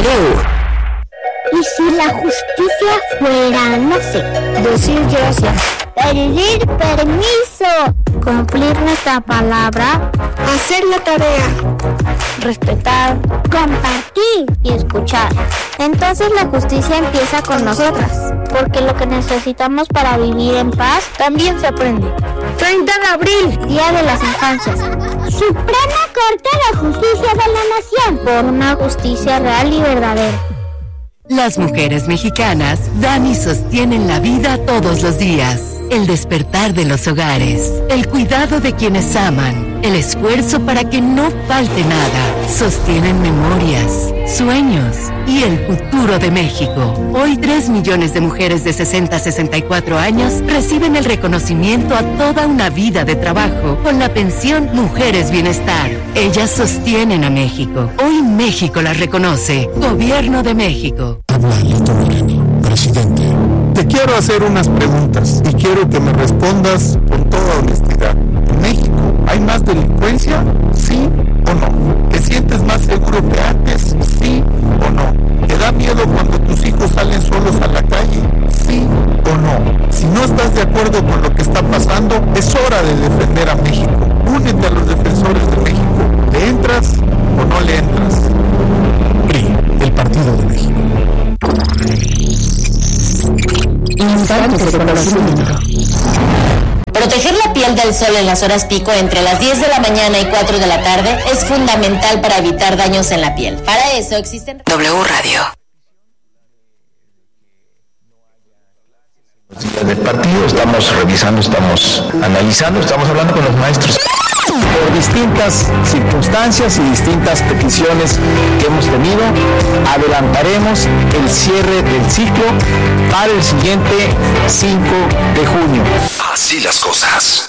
Y si la justicia fuera, no sé, decir gracias, pedir permiso, cumplir nuestra palabra, hacer la tarea, respetar, compartir y escuchar. Entonces la justicia empieza con nosotras, porque lo que necesitamos para vivir en paz también se aprende. 30 de abril, Día de las Infancias. Suprema Corte de Justicia de la Nación, por una justicia real y verdadera. Las mujeres mexicanas dan y sostienen la vida todos los días. El despertar de los hogares, el cuidado de quienes aman, el esfuerzo para que no falte nada. Sostienen memorias, sueños y el futuro de México. Hoy 3 millones de mujeres de 60 a 64 años reciben el reconocimiento a toda una vida de trabajo con la pensión Mujeres Bienestar. Ellas sostienen a México. Hoy México las reconoce. Gobierno de México. Habla Alito Moreno, presidente. Te quiero hacer unas preguntas y quiero que me respondas con toda honestidad. ¿En México hay más delincuencia? ¿Sí o no? ¿Te sientes más seguro que antes? ¿Sí o no? ¿Te da miedo cuando tus hijos salen solos a la calle? ¿Sí o no? Si no estás de acuerdo con lo que está pasando, es hora de defender a México. Únete a los defensores de México. ¿Le entras o no le entras? PRI, el Partido de México. Instantes de conocimiento. Proteger la piel del sol en las horas pico entre las 10 de la mañana y 4 de la tarde es fundamental para evitar daños en la piel. Para eso existen... W Radio. Del partido estamos revisando, estamos analizando, estamos hablando con los maestros. Por distintas circunstancias y distintas peticiones que hemos tenido, adelantaremos el cierre del ciclo para el siguiente 5 de junio. Así las cosas.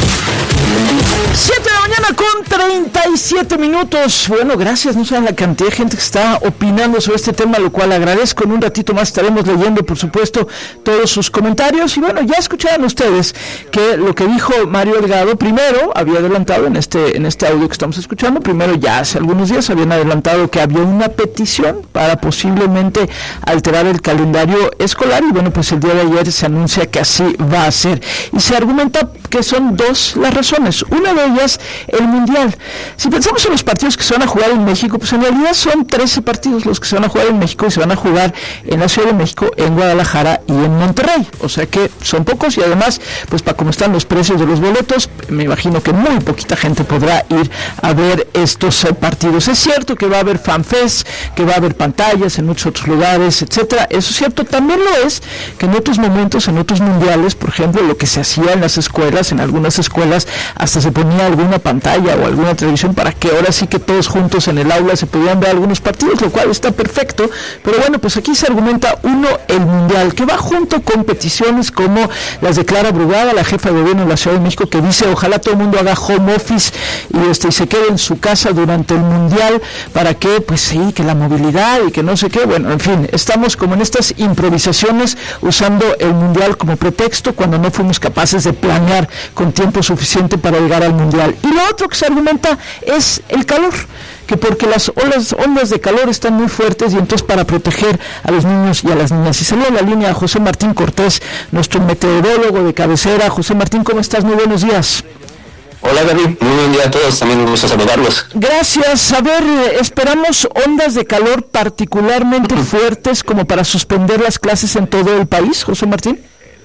7 de la mañana con 37 minutos. Bueno, gracias, no saben la cantidad de gente que está opinando sobre este tema, lo cual agradezco. En un ratito más estaremos leyendo, por supuesto, todos sus comentarios. Y bueno, ya escucharon ustedes que lo que dijo Mario Delgado, primero había adelantado en este audio que estamos escuchando, primero ya hace algunos días habían adelantado que había una petición para posiblemente alterar el calendario escolar, y bueno, pues el día de ayer se anuncia que así va a ser. Y se argumenta que son dos las razones. Una de ellas, el Mundial. Si pensamos en los partidos que se van a jugar en México, pues en realidad son 13 partidos los que se van a jugar en México, y se van a jugar en la Ciudad de México, en Guadalajara y en Monterrey. O sea que son pocos, y además, pues para cómo están los precios de los boletos, me imagino que muy poquita gente podrá ir a ver estos partidos. Es cierto que va a haber fanfest, que va a haber pantallas en muchos otros lugares, etcétera. Eso es cierto. También lo es que en otros momentos, en otros mundiales, por ejemplo, lo que se hacía en las escuelas, en algunas escuelas, hasta se ponía alguna pantalla o alguna televisión para que ahora sí que todos juntos en el aula se pudieran ver algunos partidos, lo cual está perfecto. Pero bueno, pues aquí se argumenta, uno, el Mundial, que va junto con peticiones como las de Clara Brugada, la jefa de gobierno de la Ciudad de México, que dice ojalá todo el mundo haga home office y se quede en su casa durante el Mundial, para que, pues sí, que la movilidad y que no sé qué. Bueno, en fin, estamos como en estas improvisaciones usando el Mundial como pretexto cuando no fuimos capaces de planear con tiempo suficiente para llegar al Mundial. Y lo otro que se argumenta es el calor, que porque las ondas de calor están muy fuertes, y entonces para proteger a los niños y a las niñas. Y salió a la línea José Martín Cortés, nuestro meteorólogo de cabecera. José Martín, ¿cómo estás? Muy buenos días. Hola David, muy buen día a todos, también me gusta saludarlos. Gracias. A ver, esperamos ondas de calor particularmente fuertes como para suspender las clases en todo el país, José Martín.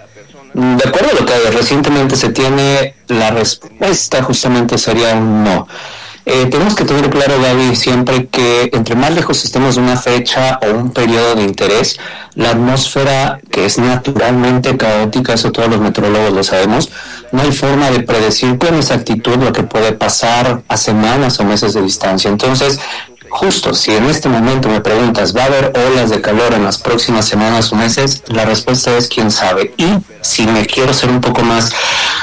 De acuerdo a lo que recientemente se tiene, la respuesta justamente sería un no. Tenemos que tener claro, Gaby, siempre que entre más lejos estemos de una fecha o un periodo de interés, la atmósfera, que es naturalmente caótica, eso todos los meteorólogos lo sabemos, no hay forma de predecir con exactitud lo que puede pasar a semanas o meses de distancia. Entonces, justo, si en este momento me preguntas, ¿va a haber olas de calor en las próximas semanas o meses? La respuesta es quién sabe. Y si me quiero ser un poco más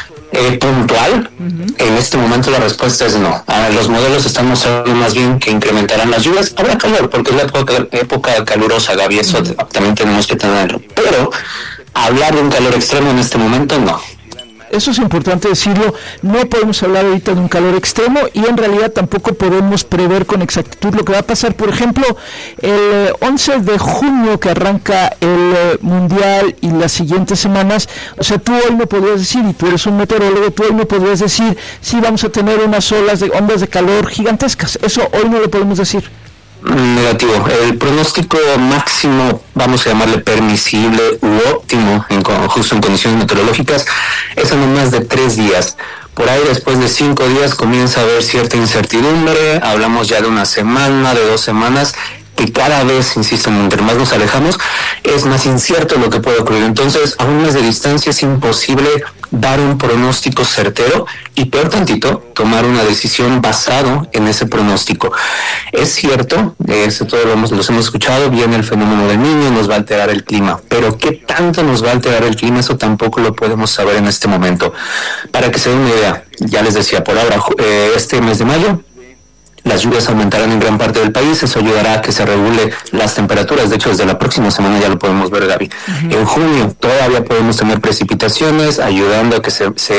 puntual, en este momento la respuesta es no. Los modelos están mostrando más bien que incrementarán las lluvias. Habrá calor, porque es la época calurosa, Gaby, eso también tenemos que tenerlo. Pero hablar de un calor extremo en este momento, no. Eso es importante decirlo. No podemos hablar ahorita de un calor extremo y en realidad tampoco podemos prever con exactitud lo que va a pasar. Por ejemplo, el 11 de junio que arranca el Mundial y las siguientes semanas, o sea, tú hoy no podrías decir, y tú eres un meteorólogo, tú hoy no podrías decir si vamos a tener unas ondas de calor gigantescas. Eso hoy no lo podemos decir. Negativo. El pronóstico máximo, vamos a llamarle permisible u óptimo, justo en condiciones meteorológicas, es en más de 3 días. Por ahí después de 5 días comienza a haber cierta incertidumbre, hablamos ya de una semana, de 2 semanas, que cada vez, insisto, entre más nos alejamos, es más incierto lo que puede ocurrir. Entonces, a un mes de distancia es imposible dar un pronóstico certero y, peor tantito, tomar una decisión basado en ese pronóstico. Es cierto, todos los hemos escuchado, viene el fenómeno del Niño, nos va a alterar el clima, pero ¿qué tanto nos va a alterar el clima? Eso tampoco lo podemos saber en este momento. Para que se den una idea, ya les decía, por ahora, este mes de mayo, las lluvias aumentarán en gran parte del país, eso ayudará a que se regule las temperaturas. De hecho, desde la próxima semana ya lo podemos ver, Gaby. Uh-huh. En junio todavía podemos tener precipitaciones, ayudando a que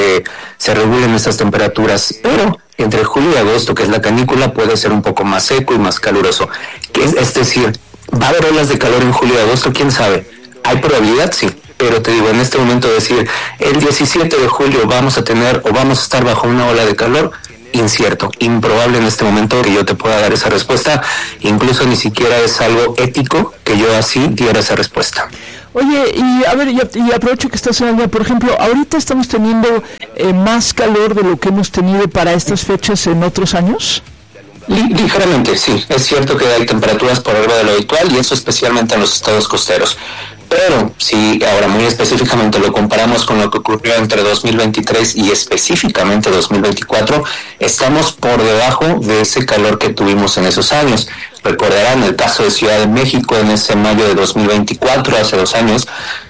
se regulen estas temperaturas, pero entre julio y agosto, que es la canícula, puede ser un poco más seco y más caluroso. Es decir, ¿va a haber olas de calor en julio y agosto? ¿Quién sabe? ¿Hay probabilidad? Sí. Pero te digo, en este momento decir, el 17 de julio vamos a tener o vamos a estar bajo una ola de calor, incierto, improbable en este momento que yo te pueda dar esa respuesta. Incluso ni siquiera es algo ético que yo así diera esa respuesta. Oye, y a ver, y aprovecho que estás hablando, por ejemplo, ahorita estamos teniendo más calor de lo que hemos tenido para estas fechas en otros años. Ligeramente, sí. Es cierto que hay temperaturas por arriba de lo habitual y eso especialmente en los estados costeros. Pero si ahora muy específicamente lo comparamos con lo que ocurrió entre 2023 y específicamente 2024, estamos por debajo de ese calor que tuvimos en esos años. Recordarán el caso de Ciudad de México en ese mayo de 2024, hace 2 años,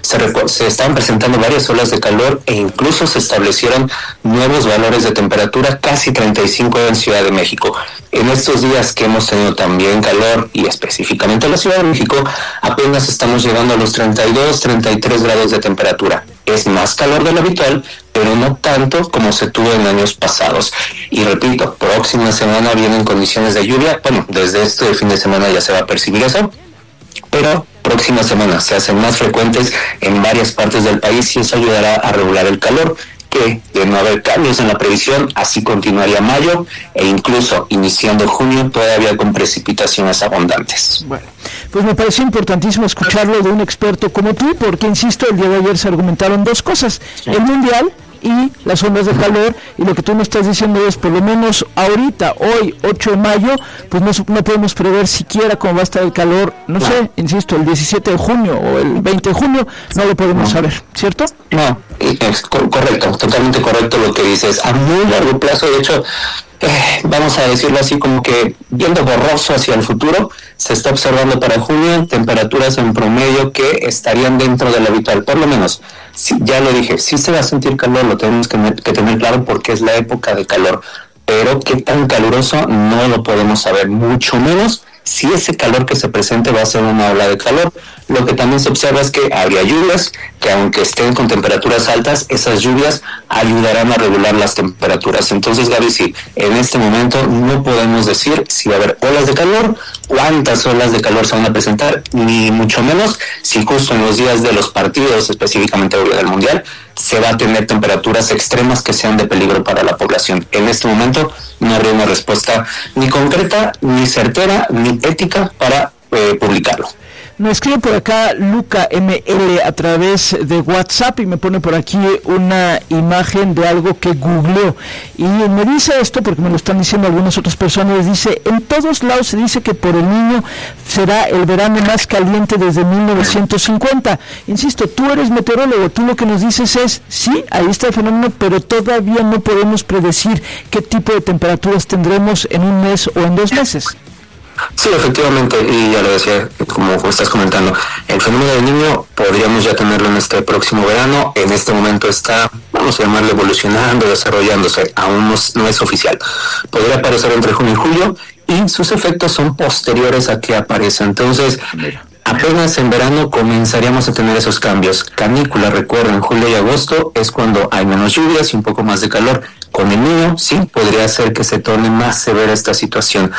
se estaban presentando varias olas de calor e incluso se establecieron nuevos valores de temperatura, casi 35 en Ciudad de México. En estos días que hemos tenido también calor, y específicamente en la Ciudad de México, apenas estamos llegando a los 32, 33 grados de temperatura. Es más calor de lo habitual, pero no tanto como se tuvo en años pasados. Y repito, próxima semana vienen condiciones de lluvia. Bueno, desde este fin de semana ya se va a percibir eso, pero próxima semana se hacen más frecuentes en varias partes del país y eso ayudará a regular el calor, que de no haber cambios en la previsión, así continuaría mayo e incluso iniciando junio todavía con precipitaciones abundantes. Bueno, pues me pareció importantísimo escucharlo de un experto como tú, porque insisto, el día de ayer se argumentaron 2 cosas, el Mundial y las ondas de calor, y lo que tú me estás diciendo es, por lo menos ahorita, hoy, 8 de mayo, pues no podemos prever siquiera cómo va a estar el calor, no sé, insisto, el 17 de junio o el 20 de junio, no lo podemos saber, ¿cierto? No, es correcto, totalmente correcto lo que dices. A muy largo plazo, de hecho, vamos a decirlo así, como que viendo borroso hacia el futuro, se está observando para junio temperaturas en promedio que estarían dentro de lo habitual, por lo menos. Sí, ya lo dije, sí se va a sentir calor, lo tenemos que tener claro porque es la época de calor, pero qué tan caluroso no lo podemos saber, mucho menos si ese calor que se presente va a ser una ola de calor. Lo que también se observa es que habría lluvias, que aunque estén con temperaturas altas, esas lluvias ayudarán a regular las temperaturas. Entonces, Gaby, sí, en este momento no podemos decir si va a haber olas de calor, cuántas olas de calor se van a presentar, ni mucho menos si justo en los días de los partidos, específicamente el día del Mundial, se va a tener temperaturas extremas que sean de peligro para la población. En este momento no habría una respuesta ni concreta, ni certera, ni ética para publicarlo. Me escribe por acá Luca ML a través de WhatsApp y me pone por aquí una imagen de algo que googleó y me dice esto porque me lo están diciendo algunas otras personas. Dice, en todos lados se dice que por el Niño será el verano más caliente desde 1950. Insisto, tú eres meteorólogo, tú lo que nos dices es, sí, ahí está el fenómeno, pero todavía no podemos predecir qué tipo de temperaturas tendremos en un mes o en 2 meses. Sí, efectivamente, y ya lo decía, como estás comentando, el fenómeno del Niño podríamos ya tenerlo en este próximo verano. En este momento está, vamos a llamarlo, evolucionando, desarrollándose, aún no es oficial. Podría aparecer entre junio y julio y sus efectos son posteriores a que aparezca. Entonces, Apenas en verano comenzaríamos a tener esos cambios. Canícula, recuerden, julio y agosto es cuando hay menos lluvias y un poco más de calor. Con el niño, sí, podría ser que se torne más severa esta situación.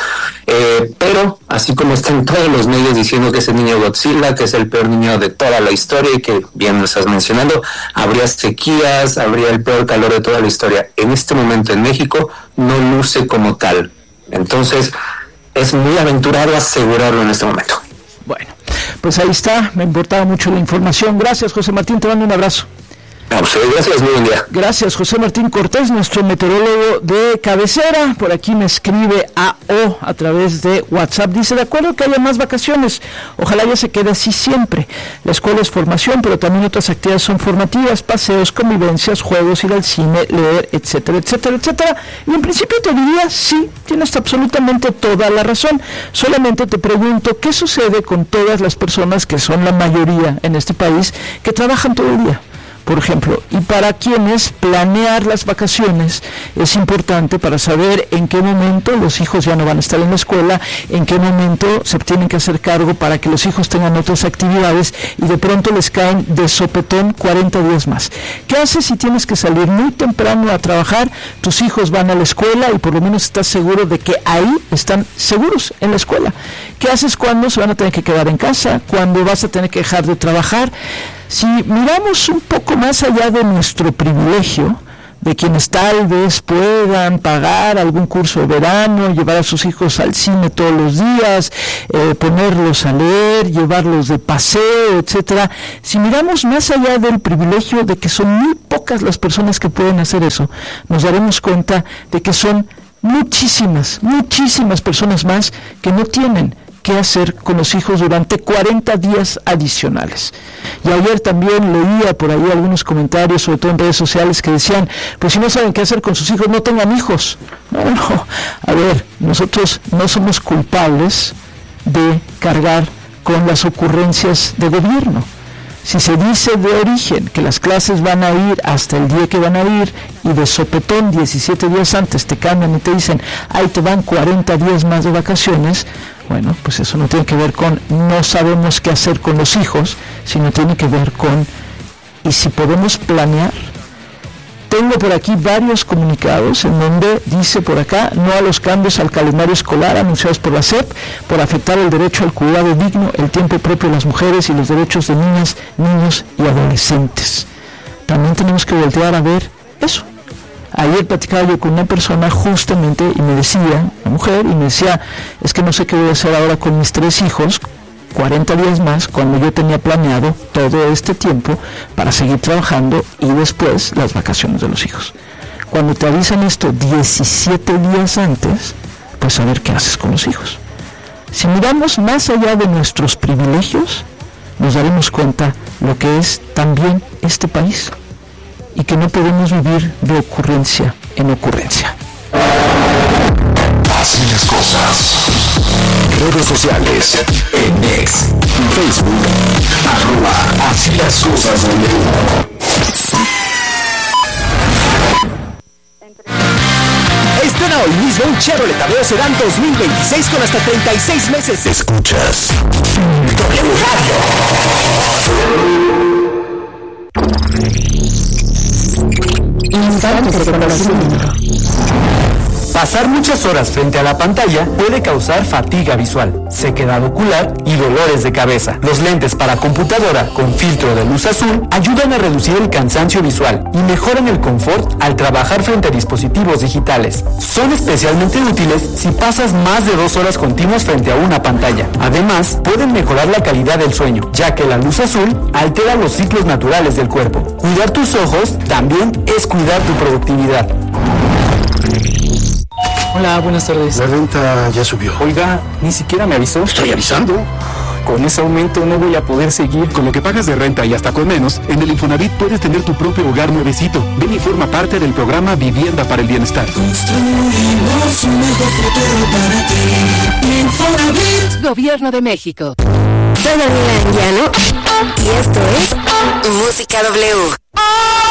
Pero, así como están todos los medios diciendo que es el niño Godzilla, que es el peor niño de toda la historia y que bien lo estás mencionando, habría sequías, habría el peor calor de toda la historia. En este momento en México no luce como tal. Entonces, es muy aventurado asegurarlo en este momento. Bueno, pues ahí está, me importaba mucho la información. Gracias, José Martín, te mando un abrazo. A ustedes, gracias, muy buen día. Gracias, José Martín Cortés, nuestro meteorólogo de cabecera. Por aquí me escribe AO a través de WhatsApp. Dice, de acuerdo que haya más vacaciones, ojalá ya se quede así siempre. La escuela es formación, pero también otras actividades son formativas, paseos, convivencias, juegos, ir al cine, leer, etcétera, etcétera, etcétera. Y en principio te diría, sí, tienes absolutamente toda la razón. Solamente te pregunto, ¿qué sucede con todas las personas que son la mayoría en este país que trabajan todo el día? Por ejemplo, y para quienes planear las vacaciones es importante para saber en qué momento los hijos ya no van a estar en la escuela, en qué momento se tienen que hacer cargo para que los hijos tengan otras actividades y de pronto les caen de sopetón 40 días más. ¿Qué haces si tienes que salir muy temprano a trabajar? Tus hijos van a la escuela y por lo menos estás seguro de que ahí están seguros en la escuela. ¿Qué haces cuando se van a tener que quedar en casa? ¿Cuando vas a tener que dejar de trabajar? Si miramos un poco más allá de nuestro privilegio, de quienes tal vez puedan pagar algún curso de verano, llevar a sus hijos al cine todos los días, ponerlos a leer, llevarlos de paseo, etcétera. Si miramos más allá del privilegio de que son muy pocas las personas que pueden hacer eso, nos daremos cuenta de que son muchísimas personas más que no tienen qué hacer con los hijos durante 40 días adicionales. Y ayer también leía por ahí algunos comentarios, sobre todo en redes sociales, que decían, pues si no saben qué hacer con sus hijos, no tengan hijos. No, a ver, nosotros no somos culpables de cargar con las ocurrencias de gobierno. Si se dice de origen que las clases van a ir hasta el día que van a ir y de sopetón 17 días antes te cambian y te dicen, ahí te van 40 días más de vacaciones, bueno, pues eso no tiene que ver con no sabemos qué hacer con los hijos, sino tiene que ver con, y si podemos planear. Tengo por aquí varios comunicados en donde dice por acá, no a los cambios al calendario escolar anunciados por la SEP por afectar el derecho al cuidado digno, el tiempo propio de las mujeres y los derechos de niñas, niños y adolescentes. También tenemos que voltear a ver eso. Ayer platicaba yo con una persona justamente y me decía, una mujer, y me decía, es que no sé qué voy a hacer ahora con mis 3 hijos, 40 días más, cuando yo tenía planeado todo este tiempo para seguir trabajando y después las vacaciones de los hijos. Cuando te avisan esto 17 días antes, pues a ver qué haces con los hijos. Si miramos más allá de nuestros privilegios, nos daremos cuenta lo que es también este país y que no podemos vivir de ocurrencia en ocurrencia. Así las cosas. Redes sociales, en X, Facebook, @Así las cosas Estrena hoy mismo un Chevrolet Aveo Sedán 2026 con hasta 36 meses. Escuchas W Radio. Instantes de conocimiento. Pasar muchas horas frente a la pantalla puede causar fatiga visual, sequedad ocular y dolores de cabeza. Los lentes para computadora con filtro de luz azul ayudan a reducir el cansancio visual y mejoran el confort al trabajar frente a dispositivos digitales. Son especialmente útiles si pasas más de 2 horas continuas frente a una pantalla. Además, pueden mejorar la calidad del sueño, ya que la luz azul altera los ciclos naturales del cuerpo. Cuidar tus ojos también es cuidar tu productividad. Hola, buenas tardes. La renta ya subió. Oiga, ni siquiera me avisó. Estoy avisando. Con ese aumento no voy a poder seguir. Con lo que pagas de renta y hasta con menos, en el Infonavit puedes tener tu propio hogar nuevecito. Ven y forma parte del programa Vivienda para el Bienestar. Construimos un mejor futuro para ti. Infonavit. Gobierno de México. Soy Daniela Anguiano y esto es Música W.